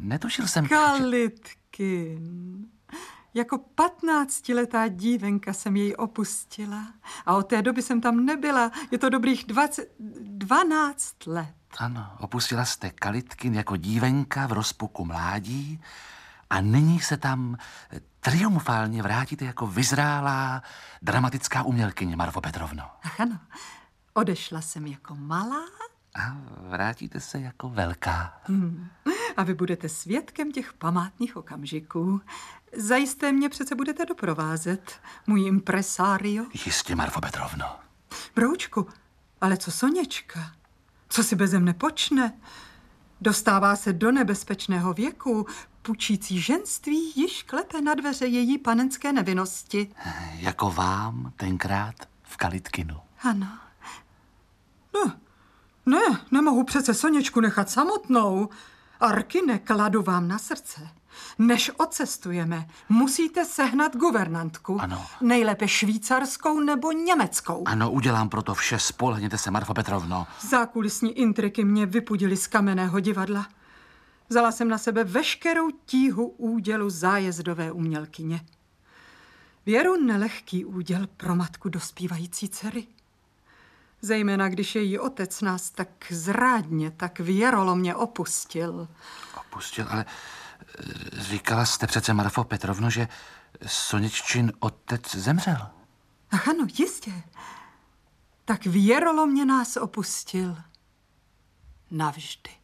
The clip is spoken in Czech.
netušil jsem... Kalitkin. Jako 15letá dívenka jsem jej opustila a od té doby jsem tam nebyla. Je to dobrých 12 let. Ano, opustila jste Kalitkin jako dívenka v rozpuku mládí a nyní se tam triumfálně vrátíte jako vyzrálá dramatická umělkyně, Marfo Petrovno. Ach ano, odešla jsem jako malá. A vrátíte se jako velká. A vy budete svědkem těch památných okamžiků. Zajisté mě přece budete doprovázet, můj impresario. Jistě, Marfo Petrovno. Broučku, ale co Soněčka? Co si beze mne počne? Dostává se do nebezpečného věku, pučící ženství již klepe na dveře její panenské nevinnosti. Jako vám tenkrát v Kalitkinu. Ano. Nemohu přece Soněčku nechat samotnou. Arkine, kladu vám na srdce. Než odcestujeme, musíte sehnat guvernantku. Ano. Nejlépe švýcarskou nebo německou. Ano, udělám proto vše, spolehněte se, Marfo Petrovno. Zákulisní intriky mě vypudily z kamenného divadla. Vzala jsem na sebe veškerou tíhu údělu zájezdové umělkyně. Věru nelehký úděl pro matku dospívající dcery. Zejména když její otec nás tak zrádně, tak věrolomně opustil. Opustil, ale říkala jste přece, Marfo Petrovno, že Soněččin otec zemřel. Ach ano, jistě. Tak věrolomně nás opustil. Navždy.